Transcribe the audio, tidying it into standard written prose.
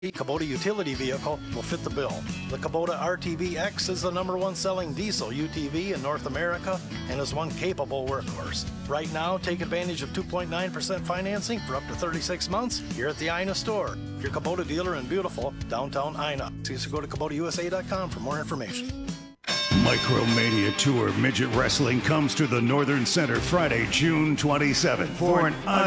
Kubota utility vehicle will fit the bill. The Kubota RTV-X is the #1 selling diesel UTV in North America and is one capable workhorse. Right now, take advantage of 2.9% financing for up to 36 months here at the Ina store. Your Kubota dealer in beautiful downtown Ina. So go to KubotaUSA.com for more information. Micromania Tour Midget Wrestling comes to the Northern Center Friday, June 27th for an